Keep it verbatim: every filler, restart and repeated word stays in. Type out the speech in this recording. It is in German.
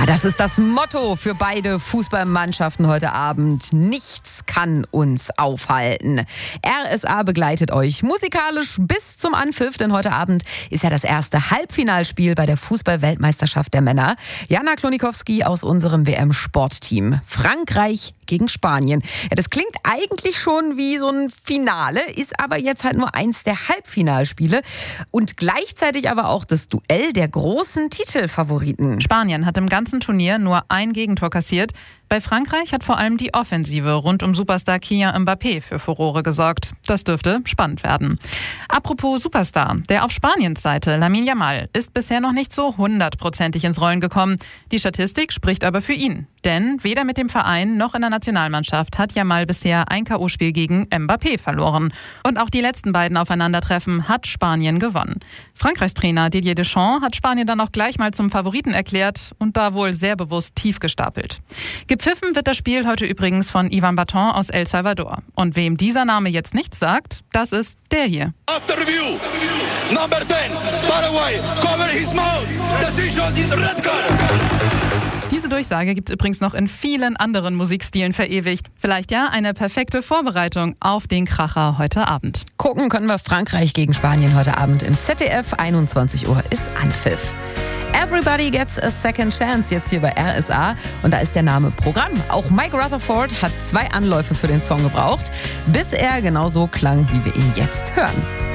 Das ist das Motto für beide Fußballmannschaften heute Abend. Nichts kann uns aufhalten. R S A begleitet euch musikalisch bis zum Anpfiff, denn heute Abend ist ja das erste Halbfinalspiel bei der Fußball-Weltmeisterschaft der Männer. Jana Klonikowski aus unserem W M-Sportteam. Frankreich gegen Spanien. Ja, das klingt eigentlich schon wie so ein Finale, ist aber jetzt halt nur eins der Halbfinalspiele und gleichzeitig aber auch das Duell der großen Titelfavoriten. Spanien hat im ganzen Turnier nur ein Gegentor kassiert. Bei Frankreich hat vor allem die Offensive rund um Superstar Kylian Mbappé für Furore gesorgt. Das dürfte spannend werden. Apropos Superstar, der auf Spaniens Seite, Lamine Yamal, ist bisher noch nicht so hundertprozentig ins Rollen gekommen. Die Statistik spricht aber für ihn. Denn weder mit dem Verein noch in der Nationalmannschaft hat Yamal bisher ein K O-Spiel gegen Mbappé verloren. Und auch die letzten beiden Aufeinandertreffen hat Spanien gewonnen. Frankreichs Trainer Didier Deschamps hat Spanien dann auch gleich mal zum Favoriten erklärt und da wohl sehr bewusst tief gestapelt. Gepfiffen wird das Spiel heute übrigens von Ivan Baton aus El Salvador. Und wem dieser Name jetzt nichts sagt, das ist der hier. After review, number ten, Paraguay, cover his mouth, decision is red card. Diese Durchsage gibt es übrigens noch in vielen anderen Musikstilen verewigt. Vielleicht ja eine perfekte Vorbereitung auf den Kracher heute Abend. Gucken können wir Frankreich gegen Spanien heute Abend im Z D F. einundzwanzig Uhr ist Anpfiff. Everybody gets a second chance jetzt hier bei R S A und da ist der Name Programm. Auch Mike Rutherford hat zwei Anläufe für den Song gebraucht, bis er genauso klang, wie wir ihn jetzt hören.